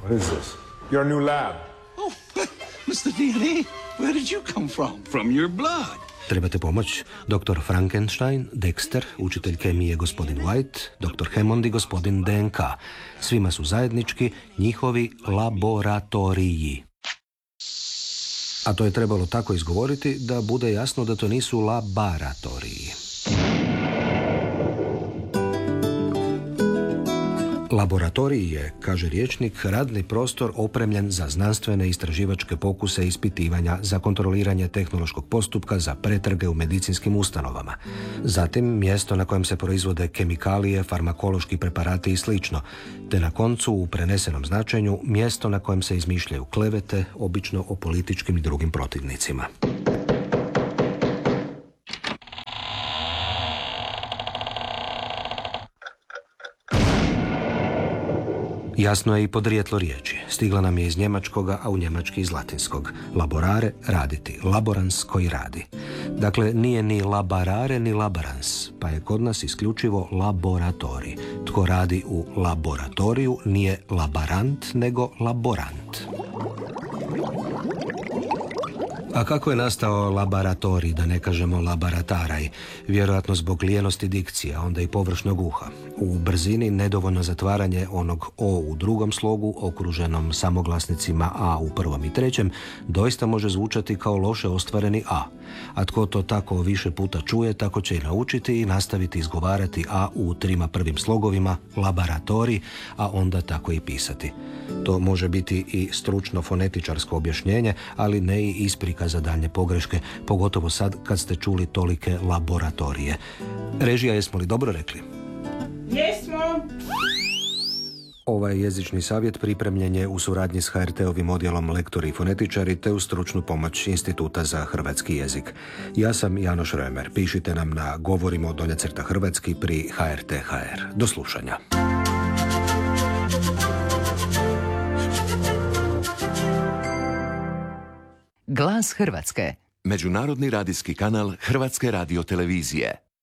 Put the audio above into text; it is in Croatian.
What is this? Your new lab. Oh, Mr. DNA, where did you come from? From your blood. Trebate pomoć? Dr. Frankenstein, Dexter, učitelj kemije gospodin White, dr. Hammond i gospodin DNK. Svima su zajednički njihovi laboratoriji. A to je trebalo tako izgovoriti da bude jasno da to nisu laboratoriji. Laboratorij je, kaže rječnik, radni prostor opremljen za znanstvene istraživačke pokuse i ispitivanja, za kontroliranje tehnološkog postupka, za pretrage u medicinskim ustanovama. Zatim mjesto na kojem se proizvode kemikalije, farmakološki preparati i slično, te na koncu u prenesenom značenju mjesto na kojem se izmišljaju klevete, obično o političkim i drugim protivnicima. Jasno je i podrijetlo riječi. Stigla nam je iz njemačkoga, a u njemački iz latinskog. Laborare, raditi. Laborans, koji radi. Dakle, nije ni labarare ni laborans, pa je kod nas isključivo laboratorij. Tko radi u laboratoriju nije laborant, nego laborant. A kako je nastao laboratorij, da ne kažemo laborataraj? Vjerojatno zbog lijenosti dikcije, a onda i površnog uha. U brzini nedovoljno zatvaranje onog O u drugom slogu, okruženom samoglasnicima A u prvom i trećem, doista može zvučati kao loše ostvareni A. A tko to tako više puta čuje, tako će i naučiti i nastaviti izgovarati A u trima prvim slogovima, laboratorij, a onda tako i pisati. To može biti i stručno fonetičarsko objašnjenje, ali ne i isprika za daljnje pogreške, pogotovo sad kad ste čuli tolike laboratorije. Režija, jesmo li dobro rekli? Jesmo! Ovaj jezični savjet pripremljen je u suradnji s HRT-ovim odjelom Lektori i fonetičari te u stručnu pomoć Instituta za hrvatski jezik. Ja sam Janoš Römer. Pišite nam na govorimo_hrvatski pri HRT.hr. Do slušanja. Glas Hrvatske. Međunarodni radijski kanal Hrvatske radiotelevizije.